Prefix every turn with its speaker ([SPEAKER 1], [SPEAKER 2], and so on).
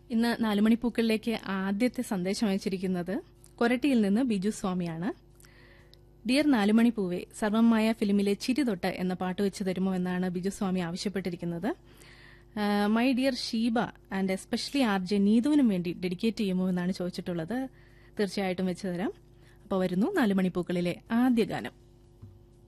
[SPEAKER 1] ഇന്ന് നാലുമണിപ്പൂക്കളിലേക്ക് ആദ്യത്തെ സന്ദേശം അയച്ചിരിക്കുന്നത് കൊരട്ടിയിൽ നിന്ന് ബിജു സ്വാമിയാണ്. ഡിയർ നാലുമണിപ്പൂവെ, സർവമായ ഫിലിമിലെ ചിരി തൊട്ട് എന്ന പാട്ട് വെച്ച് തരുമോ എന്നാണ് ബിജു സ്വാമി ആവശ്യപ്പെട്ടിരിക്കുന്നത്. My dear Sheeba and especially R J നീതുവിനും വേണ്ടി ഡെഡിക്കേറ്റ് ചെയ്യുമോ എന്നാണ് ചോദിച്ചിട്ടുള്ളത്. തീർച്ചയായിട്ടും വെച്ച് തരാം. അപ്പോൾ വരുന്നു നാലുമണിപ്പൂക്കളിലെ ആദ്യ ഗാനം.